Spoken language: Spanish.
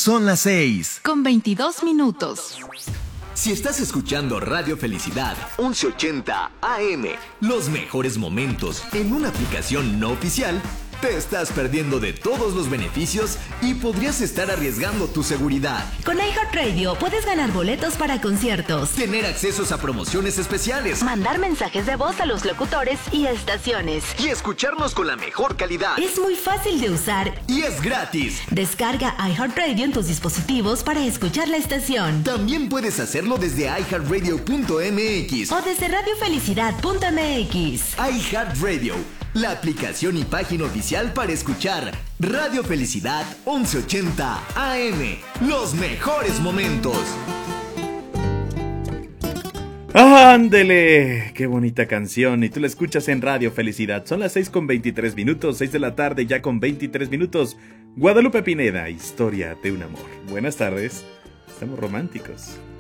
Son las 6:22. Si estás escuchando Radio Felicidad 1180 AM, los mejores momentos en una aplicación no oficial, te estás perdiendo de todos los beneficios y podrías estar arriesgando tu seguridad. Con iHeartRadio puedes ganar boletos para conciertos, tener accesos a promociones especiales, mandar mensajes de voz a los locutores y estaciones y escucharnos con la mejor calidad. Es muy fácil de usar y es gratis. Descarga iHeartRadio en tus dispositivos para escuchar la estación. También puedes hacerlo desde iHeartRadio.mx o desde radiofelicidad.mx. iHeartRadio, la aplicación y página oficial para escuchar Radio Felicidad 1180 AM. Los mejores momentos. ¡Ándele! ¡Qué bonita canción! Y tú la escuchas en Radio Felicidad. Son las 6:23, 6 de la tarde, ya con 23 minutos. Guadalupe Pineda, historia de un amor. Buenas tardes. Estamos románticos.